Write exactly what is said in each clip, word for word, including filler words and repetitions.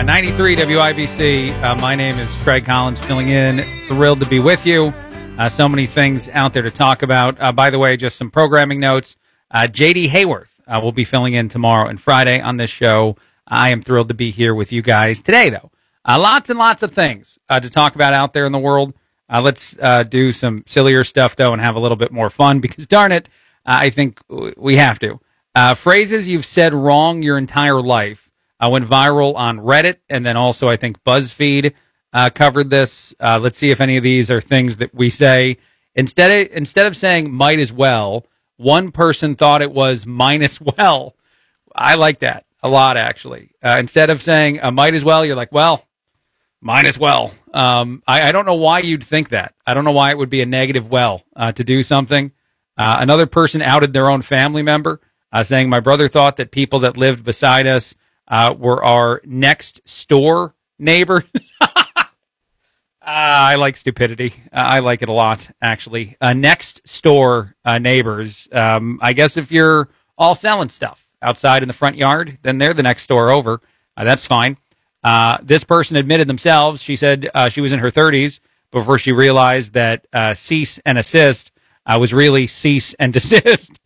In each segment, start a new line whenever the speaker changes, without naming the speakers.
ninety-three W I B C. Uh, my name is Craig Collins, filling in. Thrilled to be with you. Uh, so many things out there to talk about. Uh, by the way, just some programming notes. Uh, J D Hayworth uh, will be filling in tomorrow and Friday on this show. I am thrilled to be here with you guys today, though. Uh, lots and lots of things uh, to talk about out there in the world. Uh, let's uh, do some sillier stuff, though, and have a little bit more fun because, darn it, uh, I think w- we have to. Uh, phrases you've said wrong your entire life uh, went viral on Reddit, and then also I think BuzzFeed uh, covered this. Uh, let's see if any of these are things that we say. Instead of, instead of saying might as well, one person thought it was might as well. I like that a lot, actually. Uh, instead of saying uh, might as well, you're like, well, might as well. Um, I, I don't know why you'd think that. I don't know why it would be a negative well uh, to do something. Uh, another person outed their own family member. Uh, saying, my brother thought that people that lived beside us uh, were our next store neighbors. uh, I like stupidity. Uh, I like it a lot, actually. Uh, next store uh, neighbors. Um, I guess if you're all selling stuff outside in the front yard, then they're the next store over. Uh, that's fine. Uh, this person admitted themselves. She said uh, she was in her thirties before she realized that uh, cease and assist uh, was really cease and desist.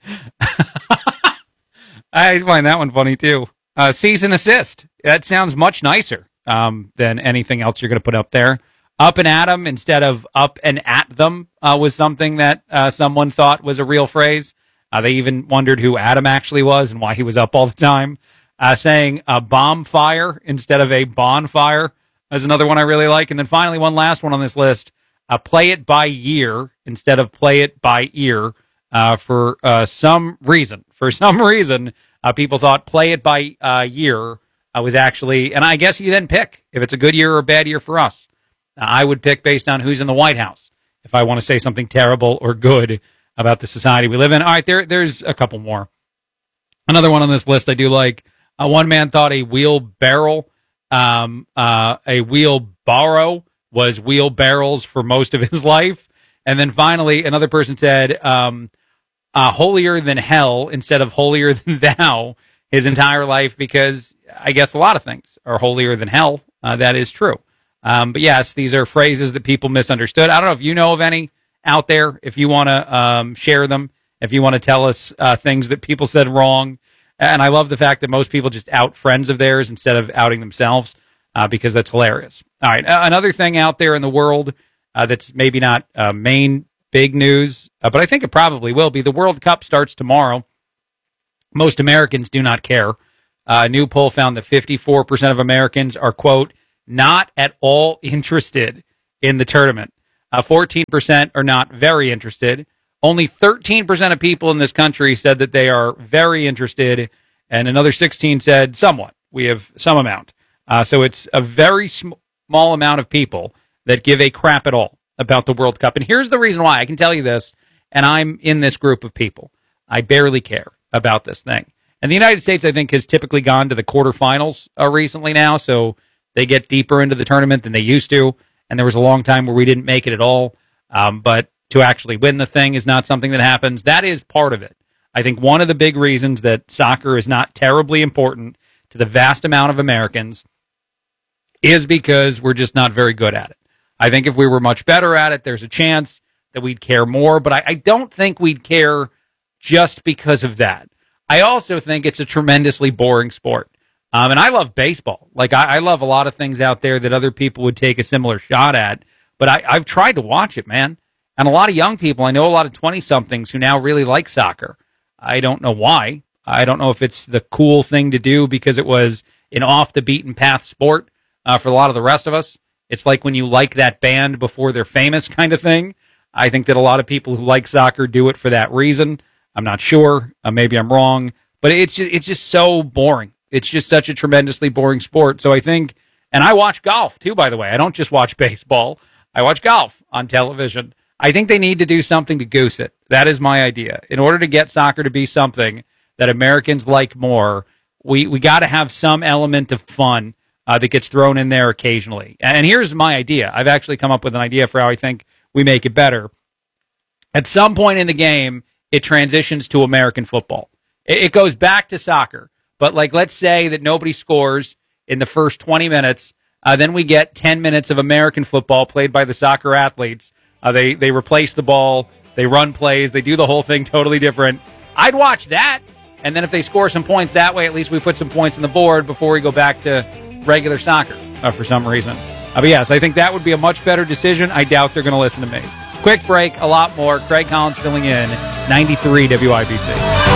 I find that one funny, too. Uh, cease and assist. That sounds much nicer um, than anything else you're going to put up there. Up and at them instead of up and at them uh, was something that uh, someone thought was a real phrase. Uh, they even wondered who Adam actually was and why he was up all the time. Uh, saying a bomb fire instead of a bonfire is another one I really like. And then finally, one last one on this list. Uh, play it by year instead of play it by ear. Uh, for uh, some reason, for some reason, uh, people thought play it by uh, year uh, was actually, and I guess you then pick if it's a good year or a bad year for us. Uh, I would pick based on who's in the White House if I want to say something terrible or good about the society we live in. All right, there, there's a couple more. Another one on this list I do like. Uh, one man thought a wheelbarrow, um, uh, a wheelbarrow was wheelbarrows for most of his life. And then finally, another person said, um, Uh, holier than hell instead of holier than thou his entire life, because I guess a lot of things are holier than hell. Uh, that is true. Um, but yes, these are phrases that people misunderstood. I don't know if you know of any out there, if you want to um, share them, if you want to tell us uh, things that people said wrong. And I love the fact that most people just out friends of theirs instead of outing themselves uh, because that's hilarious. All right, uh, another thing out there in the world uh, that's maybe not uh, main big news, uh, but I think it probably will be. The World Cup starts tomorrow. Most Americans do not care. Uh, a new poll found that fifty-four percent of Americans are, quote, not at all interested in the tournament. Uh, fourteen percent are not very interested. Only thirteen percent of people in this country said that they are very interested, and another sixteen said somewhat. We have some amount. Uh, so it's a very sm- small amount of people that give a crap at all about the World Cup. And here's the reason why. I can tell you this, and I'm in this group of people. I barely care about this thing. And the United States, I think, has typically gone to the quarterfinals uh, recently now, so they get deeper into the tournament than they used to. And there was a long time where we didn't make it at all. Um, but to actually win the thing is not something that happens. That is part of it. I think one of the big reasons that soccer is not terribly important to the vast amount of Americans is because we're just not very good at it. I think if we were much better at it, there's a chance that we'd care more, but I, I don't think we'd care just because of that. I also think it's a tremendously boring sport. Um, and I love baseball. Like, I, I love a lot of things out there that other people would take a similar shot at, but I, I've tried to watch it, man. And a lot of young people, I know a lot of twenty-somethings who now really like soccer. I don't know why. I don't know if it's the cool thing to do because it was an off-the-beaten-path sport uh, for a lot of the rest of us. It's like when you like that band before they're famous kind of thing. I think that a lot of people who like soccer do it for that reason. I'm not sure. Uh, maybe I'm wrong. But it's just, it's just so boring. It's just such a tremendously boring sport. So I think, and I watch golf too, by the way. I don't just watch baseball. I watch golf on television. I think they need to do something to goose it. That is my idea. In order to get soccer to be something that Americans like more, we, we got to have some element of fun Uh, that gets thrown in there occasionally. And here's my idea. I've actually come up with an idea for how I think we make it better. At some point in the game, it transitions to American football. It, it goes back to soccer. But, like, let's say that nobody scores in the first twenty minutes. Uh, then we get ten minutes of American football played by the soccer athletes. Uh, they, they replace the ball. They run plays. They do the whole thing totally different. I'd watch that. And then if they score some points that way, at least we put some points on the board before we go back to regular soccer uh, for some reason. Uh, but yes, I think that would be a much better decision. I doubt they're going to listen to me. Quick break, a lot more. Craig Collins filling in, ninety-three W I B C.